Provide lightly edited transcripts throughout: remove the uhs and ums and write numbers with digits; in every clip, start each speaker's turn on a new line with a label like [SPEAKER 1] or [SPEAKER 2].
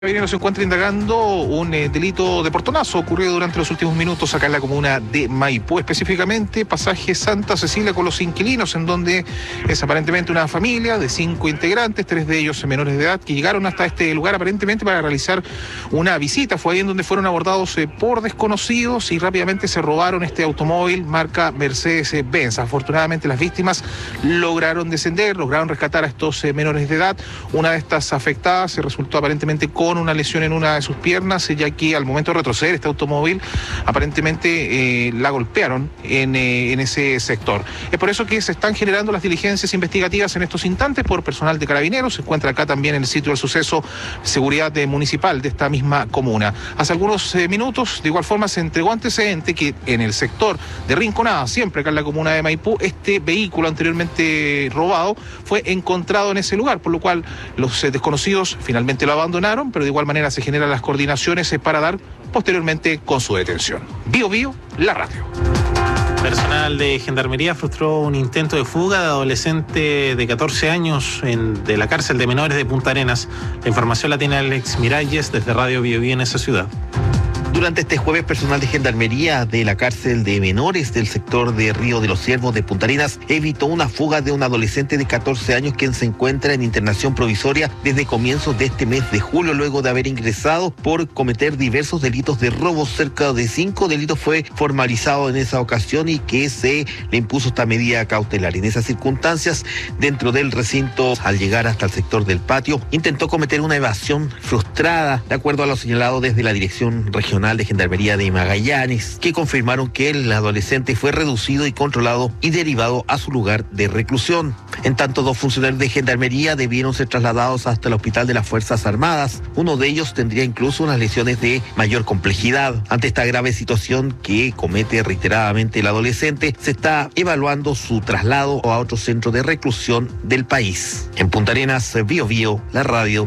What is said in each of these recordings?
[SPEAKER 1] Carabineros se encuentra indagando un delito de portonazo ocurrido durante los últimos minutos acá en la comuna de Maipú, específicamente pasaje Santa Cecilia con los inquilinos, en donde es aparentemente una familia de 5 integrantes, 3 de ellos menores de edad, que llegaron hasta este lugar aparentemente para realizar una visita. Fue ahí en donde fueron abordados por desconocidos y rápidamente se robaron este automóvil marca Mercedes-Benz. Afortunadamente las víctimas lograron descender, lograron rescatar a estos menores de edad. Una de estas afectadas se resultó aparentemente con una lesión en una de sus piernas, ya que al momento de retroceder este automóvil aparentemente la golpearon en ese sector. Es por eso que se están generando las diligencias investigativas en estos instantes por personal de Carabineros. Se encuentra acá también en el sitio del suceso seguridad municipal de esta misma comuna. Hace algunos minutos, de igual forma, se entregó antecedente que en el sector de Rinconada, siempre acá en la comuna de Maipú, este vehículo anteriormente robado fue encontrado en ese lugar, por lo cual los desconocidos finalmente lo abandonaron, pero de igual manera se generan las coordinaciones para dar posteriormente con su detención. Bio Bio, la radio.
[SPEAKER 2] Personal de Gendarmería frustró un intento de fuga de adolescente de 14 años de la cárcel de menores de Punta Arenas. La información la tiene Alex Miralles desde Radio Bio Bio en esa ciudad.
[SPEAKER 3] Durante este jueves, personal de Gendarmería de la cárcel de menores del sector de Río de los Ciervos de Punta Arenas evitó una fuga de un adolescente de 14 años quien se encuentra en internación provisoria desde comienzos de este mes de julio, luego de haber ingresado por cometer diversos delitos de robo. Cerca de 5 delitos fue formalizado en esa ocasión y que se le impuso esta medida cautelar. En esas circunstancias, dentro del recinto, al llegar hasta el sector del patio, intentó cometer una evasión frustrada, de acuerdo a lo señalado desde la Dirección Regional de Gendarmería de Magallanes, que confirmaron que el adolescente fue reducido y controlado y derivado a su lugar de reclusión. En tanto, 2 funcionarios de Gendarmería debieron ser trasladados hasta el Hospital de las Fuerzas Armadas. Uno de ellos tendría incluso unas lesiones de mayor complejidad. Ante esta grave situación que comete reiteradamente el adolescente, se está evaluando su traslado a otro centro de reclusión del país. En Punta Arenas, Bio Bio, la radio.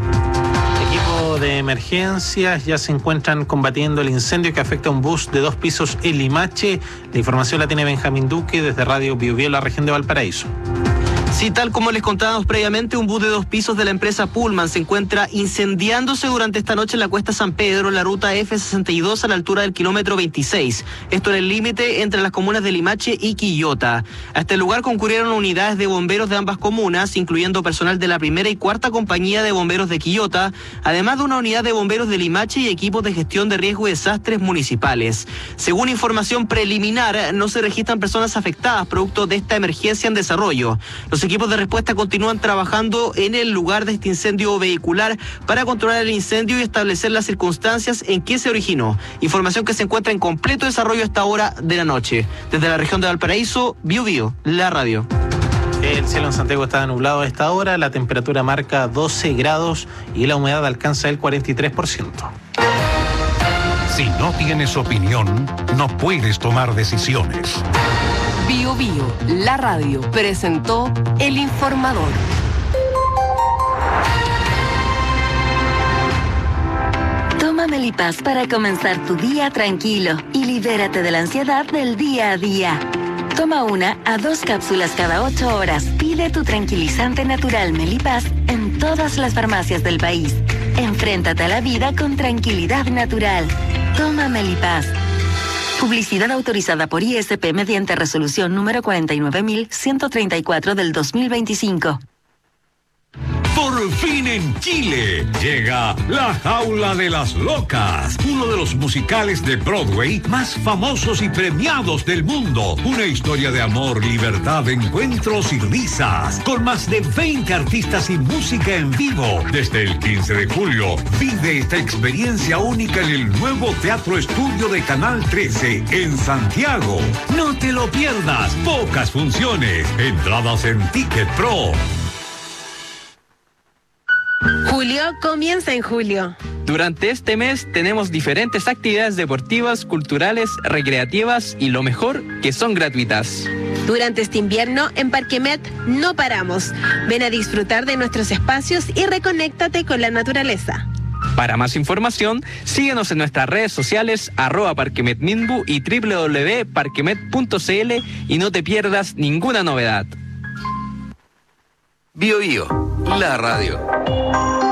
[SPEAKER 2] De emergencias ya se encuentran combatiendo el incendio que afecta a un bus de 2 pisos en Limache. La información la tiene Benjamín Duque desde Radio Bio Bio, la región de Valparaíso.
[SPEAKER 4] Sí, tal como les contábamos previamente, un bus de 2 pisos de la empresa Pullman se encuentra incendiándose durante esta noche en la Cuesta San Pedro, en la ruta F62 a la altura del kilómetro 26. Esto en el límite entre las comunas de Limache y Quillota. A este lugar concurrieron unidades de bomberos de ambas comunas, incluyendo personal de la primera y cuarta compañía de bomberos de Quillota, además de una unidad de bomberos de Limache y equipos de gestión de riesgo y desastres municipales. Según información preliminar, no se registran personas afectadas producto de esta emergencia en desarrollo. Los equipos de respuesta continúan trabajando en el lugar de este incendio vehicular para controlar el incendio y establecer las circunstancias en que se originó. Información que se encuentra en completo desarrollo a esta hora de la noche. Desde la región de Valparaíso, Bio Bio, la radio.
[SPEAKER 2] El cielo en Santiago está nublado a esta hora, la temperatura marca 12 grados y la humedad alcanza el 43%.
[SPEAKER 5] Si no tienes opinión, no puedes tomar decisiones.
[SPEAKER 6] Bio Bio, la radio, presentó El Informador.
[SPEAKER 7] Toma Melipaz para comenzar tu día tranquilo y libérate de la ansiedad del día a día. Toma 1 a 2 cápsulas cada 8 horas. Pide tu tranquilizante natural Melipaz en todas las farmacias del país. Enfréntate a la vida con tranquilidad natural. Toma Melipaz. Publicidad autorizada por ISP mediante resolución número 49.134 del 2025.
[SPEAKER 5] Por fin en Chile llega La Jaula de las Locas, uno de los musicales de Broadway más famosos y premiados del mundo. Una historia de amor, libertad, encuentros y risas, con más de 20 artistas y música en vivo. Desde el 15 de julio, vive esta experiencia única en el nuevo Teatro Estudio de Canal 13 en Santiago. No te lo pierdas, pocas funciones, entradas en Ticket Pro.
[SPEAKER 8] Julio comienza en julio.
[SPEAKER 9] Durante este mes tenemos diferentes actividades deportivas, culturales, recreativas y lo mejor, que son gratuitas.
[SPEAKER 8] Durante este invierno, en Parquemet no paramos. Ven a disfrutar de nuestros espacios y reconéctate con la naturaleza.
[SPEAKER 9] Para más información, síguenos en nuestras redes sociales @parquemetminbu y www.parquemet.cl y no te pierdas ninguna novedad.
[SPEAKER 10] Bio Bio, la radio.